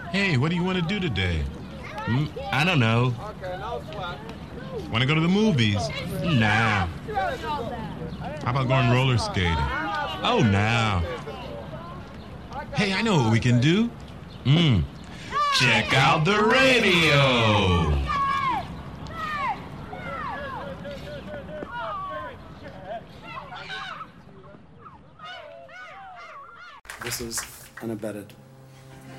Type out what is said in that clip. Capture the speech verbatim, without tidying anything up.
Hey, what do you want to do today? Mm, I don't know. Want to go to the movies? Nah. How about going roller skating? Oh, nah. Hey, I know what we can do. Mm. Check out the radio. This is unabetted.